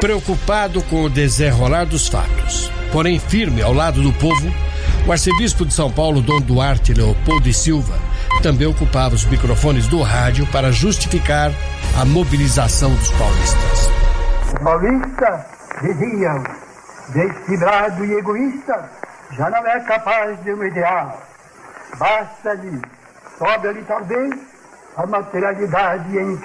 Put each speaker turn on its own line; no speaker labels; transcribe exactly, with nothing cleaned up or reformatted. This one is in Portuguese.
Preocupado com o desenrolar dos fatos, porém firme ao lado do povo, o arcebispo de São Paulo, Dom Duarte Leopoldo e Silva, também ocupava os microfones do rádio para justificar a mobilização dos paulistas.
Os paulistas diziam, desequilibrado e egoísta, já não é capaz de um ideal. Basta-lhe, sobra-lhe talvez, a materialidade em